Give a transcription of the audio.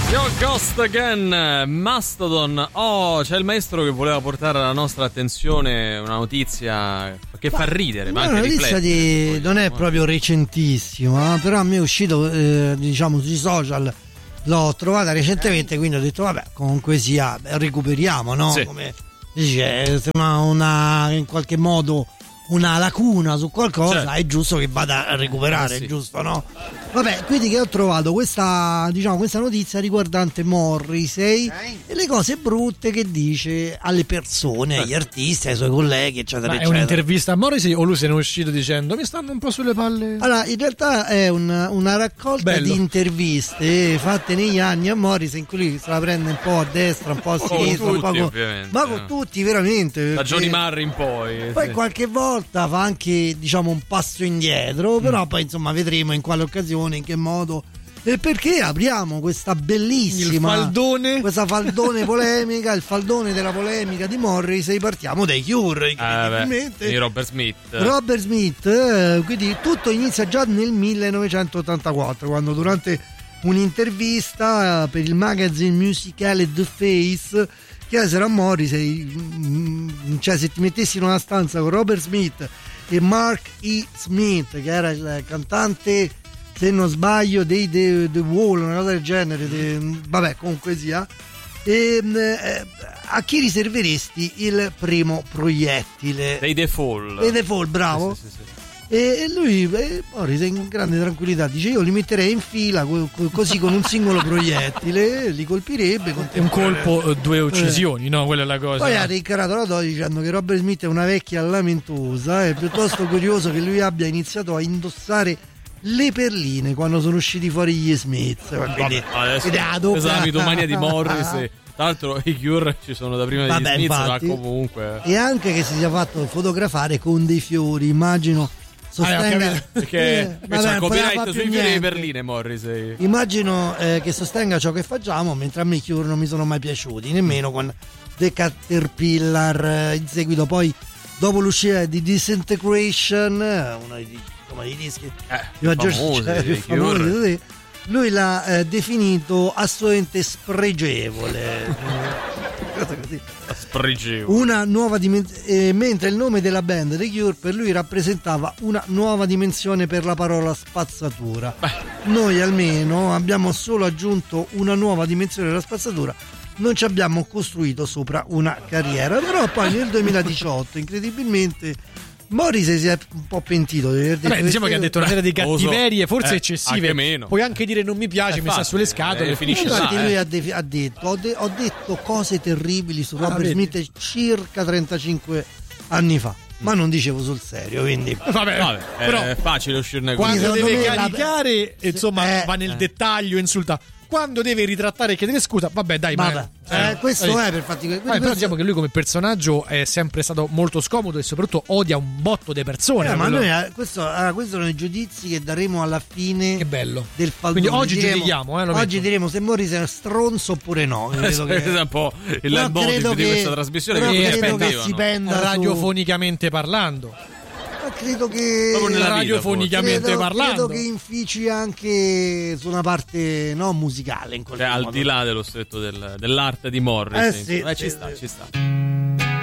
Your Ghost Again, Mastodon. Oh, c'è il maestro che voleva portare alla nostra attenzione una notizia che fa ridere, ma anche notizia non è proprio recentissima, però a me è uscito diciamo sui social, l'ho trovata recentemente, quindi ho detto vabbè, comunque sia, recuperiamo, no? Sì. Come dice, se una in qualche modo una lacuna su qualcosa, certo, è giusto che vada a recuperare, sì, giusto, no? Vabbè, quindi che ho trovato questa notizia riguardante Morrissey e le cose brutte che dice alle persone, agli artisti, ai suoi colleghi, eccetera, ma eccetera. È un'intervista a Morrissey o lui se ne è uscito dicendo mi stanno un po' sulle palle? Allora, in realtà è una raccolta di interviste fatte negli anni a Morrissey, in cui lui se la prende un po' a destra, un po' a sinistra, un po' ma con tutti, veramente. Da Johnny Marr in poi. Poi qualche volta fa anche, diciamo, un passo indietro, però poi insomma vedremo in quale occasione, in che modo e perché apriamo questa bellissima questa faldone polemica, il faldone della polemica di Morrissey. Partiamo dai Cure, di Robert Smith. Quindi tutto inizia già nel 1984, quando durante un'intervista per il magazine musicale The Face chiesero a Morrissey, cioè, se ti mettessi in una stanza con Robert Smith e Mark E. Smith, che era il cantante, se non sbaglio, dei The Wall, una cosa del genere, vabbè, comunque sia, a chi riserveresti il primo proiettile? Dei The Fall. Dei The Fall, bravo. Sì. E lui, Morrissey, in grande tranquillità, dice: io li metterei in fila così, con un singolo proiettile, li colpirebbe. Un colpo, due uccisioni, no? Quella è la cosa. Poi ha rincarato la dose dicendo che Robert Smith è una vecchia lamentosa. È piuttosto curioso che lui abbia iniziato a indossare le perline quando sono usciti fuori gli Smith. Quindi la mitomania di Morrissey. Tra l'altro i Cure ci sono da prima degli Smith, ma comunque. E anche che si sia fatto fotografare con dei fiori, immagino. Sostenga perché c'è copyright sui fiori di perline, Morrissey. Immagino che sostenga ciò che facciamo, mentre a me i Cure non mi sono mai piaciuti, nemmeno con The Caterpillar, in seguito poi dopo l'uscita di Disintegration, uno dei dischi famosi, lui l'ha definito assolutamente spregevole. Una nuova dimensione, mentre il nome della band The Cure per lui rappresentava una nuova dimensione per la parola spazzatura. Noi almeno abbiamo solo aggiunto una nuova dimensione della spazzatura, non ci abbiamo costruito sopra una carriera. Però poi nel 2018 incredibilmente Morrissey si è un po' pentito di aver detto, diciamo che ha detto una serie di cattiverie forse eccessive, anche meno. Puoi anche dire non mi piace, mi sta sulle scatole, finisce infatti lui ha detto ho detto cose terribili su Robert Smith circa 35 anni fa, ma non dicevo sul serio, quindi vabbè, però è facile uscirne quando deve caricare insomma va nel dettaglio, insulta. Quando deve ritrattare e chiedere scusa, vabbè dai, questo è per fatti. Però diciamo che lui come personaggio è sempre stato molto scomodo e soprattutto odia un botto di persone. Ma noi questo sono i giudizi che daremo alla fine. Che bello. Del faldone. Quindi oggi giudichiamo, oggi diremo se Morrissey è stronzo oppure no. Questo è un po' il leitmotiv di questa trasmissione, che si penda radiofonicamente parlando. Credo che radiofonicamente parlando, credo che infici anche su una parte musicale in qualche modo. Al di là dello stretto dell'arte di Morrissey. Ci sta.